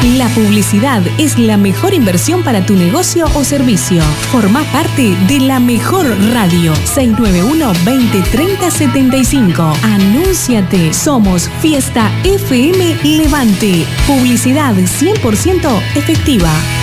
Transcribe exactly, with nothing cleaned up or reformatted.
La publicidad es la mejor inversión para tu negocio o servicio. Forma parte de la mejor radio. seis nueve uno, veinte, treinta, setenta y cinco. Anúnciate. Somos Fiesta F M Levante. Publicidad cien por ciento efectiva.